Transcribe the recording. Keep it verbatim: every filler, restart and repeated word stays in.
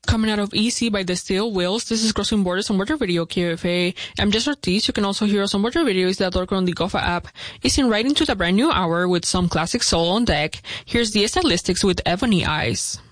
Coming out of E C by the Steel Wheels, this is Crossing Borders on Border Radio K F A. I'm Jess Ortiz. You can also hear us on Border Radio. Is that Dorco on the Gofa app. It's in right into the brand new hour with some classic soul on deck. Here's the Stylistics with Ebony Eyes.